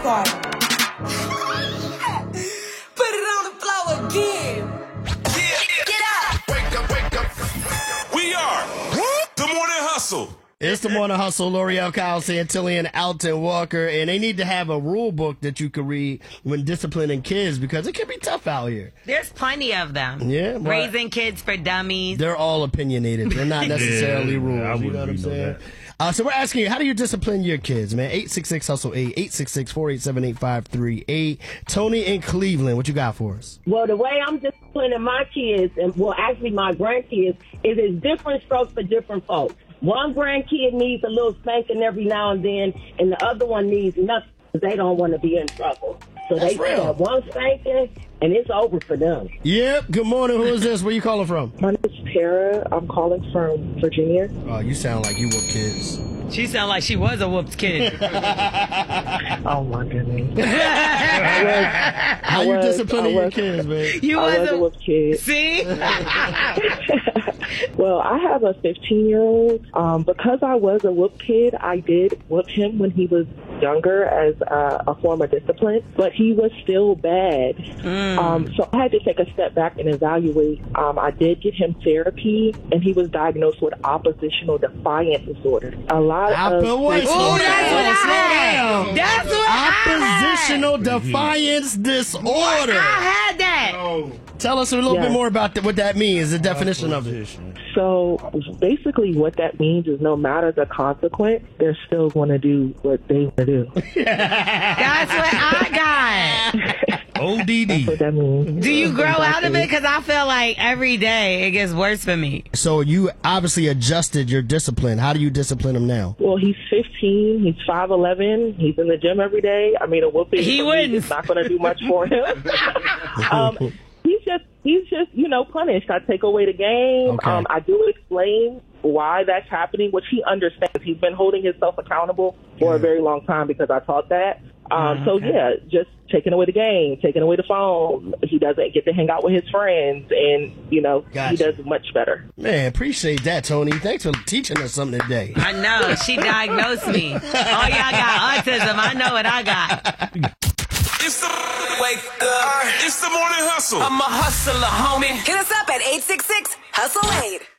party. Put it on the floor again. Get up. Wake up. We are the Morning Hustle. It's the Morning Hustle, L'Oreal, Kyle Santillan, Alton Walker, and they need to have a rule book that you can read when disciplining kids because it can be tough out here. There's plenty of them. Yeah, Raising Kids for Dummies. They're all opinionated. They're not necessarily rules. You know what I'm saying? So we're asking you, how do you discipline your kids, man? 866-HUSTLE-8, 866-487-8538. Tony in Cleveland, what you got for us? Well, the way I'm disciplining my kids, and well, actually my grandkids, is it's different strokes for different folks. One grandkid needs a little spanking every now and then, and the other one needs nothing because they don't want to be in trouble. So That's they real. have one spanking, and it's over for them. Yep. Good morning. Who is this? Where you calling from? My name is Tara. I'm calling from Virginia. Oh, you sound like you whoop kids. She sound like she was a whooped kid. Oh, my goodness. How you disciplining your kids, man? You I was was a whooped kid. See? Well, I have a 15-year-old. Because I was a whoop kid, I did whoop him when he was younger as a form of discipline, but he was still bad. So I had to take a step back and evaluate. I did get him therapy, and he was diagnosed with oppositional defiance disorder. A lot of Slow That's what down. That's what Oppositional defiance disorder. I had that. Tell us a little bit Yes. more about what that means, the definition of it. So basically what that means is no matter the consequence, they're still going to do what they want to do. That's what I got. ODD. What that means. Do you grow out of it? Because I feel like every day it gets worse for me. So you obviously adjusted your discipline. How do you discipline him now? Well, he's 15. He's 5'11". He's in the gym every day. I mean, a whooping He for me wouldn't. is not going to do much for him. He's just, punished. I take away the game. Okay. I do explain why that's happening, which he understands. He's been holding himself accountable for a very long time because I taught that. Just taking away the game, taking away the phone. He doesn't get to hang out with his friends, and, he does much better. Man, appreciate that, Tony. Thanks for teaching us something today. I know. She diagnosed me. Oh, y'all got autism. I know what I got. It's the Wake Up. It's the Morning Hustle. I'm a hustler, homie. Hit us up at 866-HUSTLE-8.